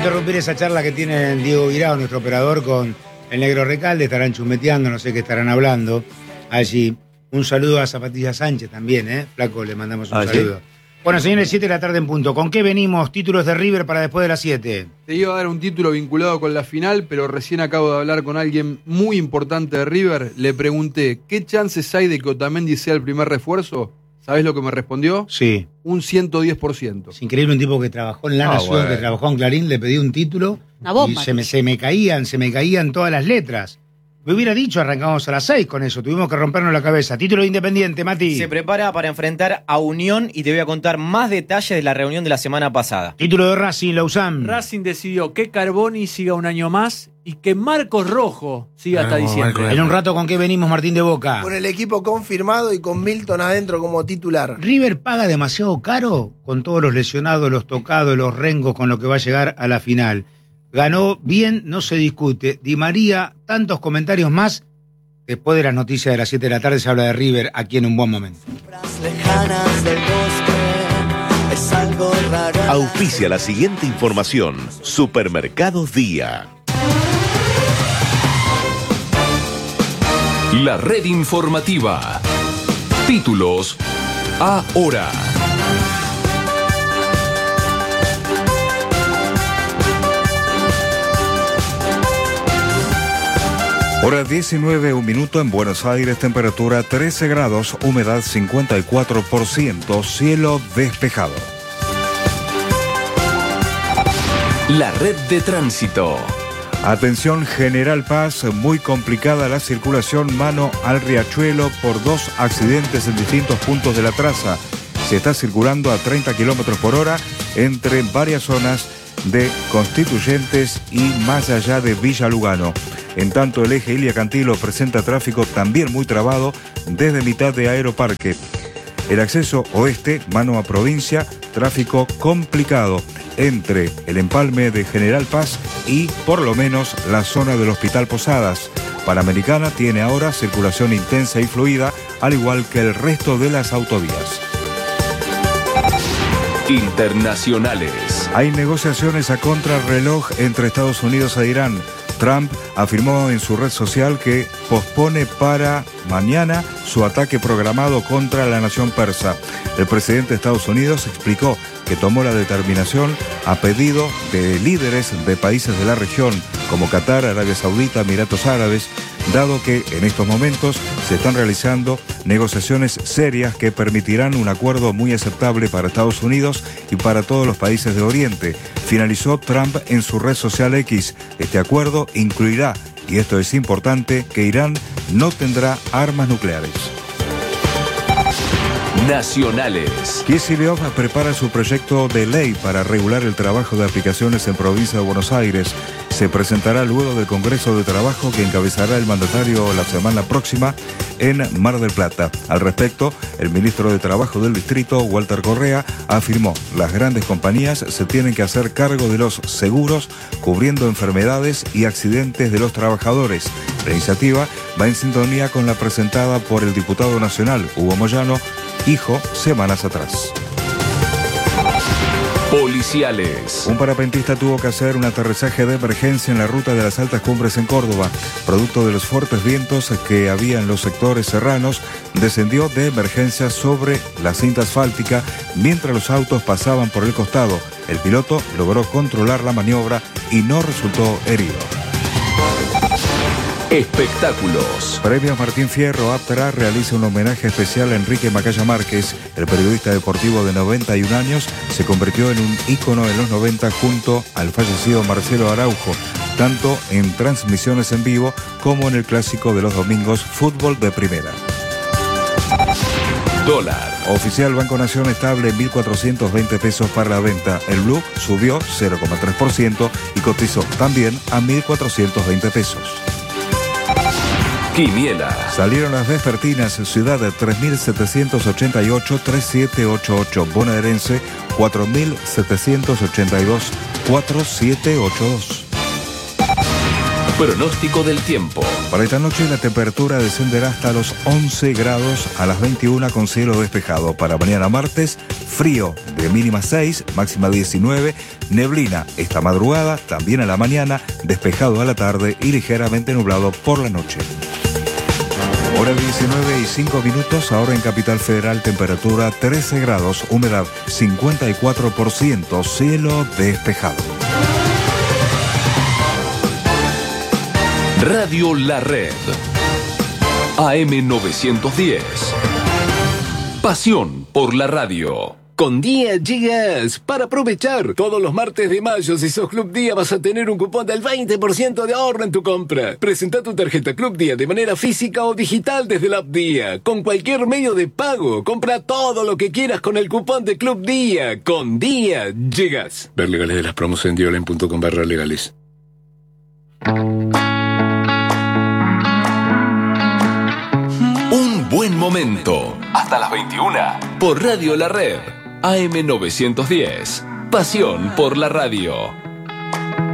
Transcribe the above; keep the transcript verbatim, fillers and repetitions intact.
interrumpir esa charla que tiene Diego Guirao, nuestro operador, con el Negro Recalde. Estarán chumeteando, no sé qué estarán hablando allí. Un saludo a Zapatilla Sánchez también, ¿eh? Flaco, le mandamos un ah, saludo. ¿Sí? Bueno, señores, siete de la tarde en punto. ¿Con qué venimos? Títulos de River para después de las siete. Te iba a dar un título vinculado con la final, pero recién acabo de hablar con alguien muy importante de River. Le pregunté, ¿qué chances hay de que Otamendi sea el primer refuerzo? ¿Sabés lo que me respondió? Sí. Un ciento diez por ciento. Es increíble, un tipo que trabajó en La Ah, Nación, bueno. que trabajó en Clarín, le pedí un título. Una bomba. Y se me, se me caían, se me caían todas las letras. Me hubiera dicho, arrancamos a las seis con eso, tuvimos que rompernos la cabeza. Título de Independiente, Mati. Se prepara para enfrentar a Unión y te voy a contar más detalles de la reunión de la semana pasada. Título de Racing, Lausanne. Racing decidió que Carboni siga un año más y que Marcos Rojo siga hasta diciembre. En un rato, ¿con qué venimos, Martín de Boca? Con el equipo confirmado y con Milton adentro como titular. ¿River paga demasiado caro con todos los lesionados, los tocados, los rengos con lo que va a llegar a la final? Ganó bien, no se discute. Di María, tantos comentarios más. Después de las noticias de las siete de la tarde se habla de River aquí en Un Buen Momento. Lejanas del bosque, es algo raro. Auspicia la siguiente información. Supermercados Día. La red informativa. Títulos ahora. Hora diecinueve, un minuto en Buenos Aires, temperatura trece grados, humedad cincuenta y cuatro por ciento, cielo despejado. La red de tránsito. Atención General Paz, muy complicada la circulación mano al Riachuelo por dos accidentes en distintos puntos de la traza. Se está circulando a treinta kilómetros por hora entre varias zonas de Constituyentes y más allá de Villa Lugano. En tanto, el eje Ilia Cantilo presenta tráfico también muy trabado desde mitad de Aeroparque. El acceso oeste, mano a provincia, tráfico complicado entre el empalme de General Paz y, por lo menos, la zona del Hospital Posadas. Panamericana tiene ahora circulación intensa y fluida, al igual que el resto de las autovías. Internacionales. Hay negociaciones a contrarreloj entre Estados Unidos e Irán. Trump afirmó en su red social que pospone para mañana su ataque programado contra la nación persa. El presidente de Estados Unidos explicó que tomó la determinación a pedido de líderes de países de la región, como Qatar, Arabia Saudita, Emiratos Árabes, dado que en estos momentos se están realizando negociaciones serias que permitirán un acuerdo muy aceptable para Estados Unidos y para todos los países de Oriente. Finalizó Trump en su red social X. Este acuerdo incluirá, y esto es importante, que Irán no tendrá armas nucleares. Nacionales. Kicillof prepara su proyecto de ley para regular el trabajo de aplicaciones en provincia de Buenos Aires. Se presentará luego del Congreso de Trabajo que encabezará el mandatario la semana próxima en Mar del Plata. Al respecto, el ministro de Trabajo del distrito, Walter Correa, afirmó: las grandes compañías se tienen que hacer cargo de los seguros, cubriendo enfermedades y accidentes de los trabajadores. La iniciativa va en sintonía con la presentada por el diputado nacional, Hugo Moyano, hijo, semanas atrás. Policiales. Un parapentista tuvo que hacer un aterrizaje de emergencia en la ruta de las altas cumbres en Córdoba. Producto de los fuertes vientos que había en los sectores serranos, descendió de emergencia sobre la cinta asfáltica mientras los autos pasaban por el costado. El piloto logró controlar la maniobra y no resultó herido. Espectáculos. Premios Martín Fierro, Aptra realiza un homenaje especial a Enrique Macaya Márquez. El periodista deportivo de noventa y un años se convirtió en un ícono en los noventa junto al fallecido Marcelo Araujo, tanto en transmisiones en vivo como en el clásico de los domingos Fútbol de Primera. Dólar. Oficial Banco Nación estable en mil cuatrocientos veinte pesos para la venta. El blue subió cero coma tres por ciento y cotizó también a mil cuatrocientos veinte pesos. Quiniela. Salieron las vespertinas, Ciudad tres mil setecientos ochenta y ocho, tres siete ocho ocho, bonaerense cuatro mil setecientos ochenta y dos, cuatro siete ocho dos. Pronóstico del tiempo. Para esta noche la temperatura descenderá hasta los once grados a las veintiuna con cielo despejado. Para mañana martes, frío de mínima seis, máxima diecinueve, neblina esta madrugada, también a la mañana, despejado a la tarde y ligeramente nublado por la noche. Hora diecinueve y cinco minutos, ahora en Capital Federal, temperatura trece grados, humedad cincuenta y cuatro por ciento, cielo despejado. Radio La Red. A M novecientos diez. Pasión por la radio. Con Día llegas para aprovechar. Todos los martes de mayo, si sos Club Día, vas a tener un cupón del veinte por ciento de ahorro en tu compra. Presenta tu tarjeta Club Día de manera física o digital desde la app Día. Con cualquier medio de pago. Compra todo lo que quieras con el cupón de Club Día. Con Día llegas. Ver legales de las promos en diolen punto com barra legales. Un buen momento. Hasta las veintiuna. Por Radio La Red. A M novecientos diez. Pasión por la radio.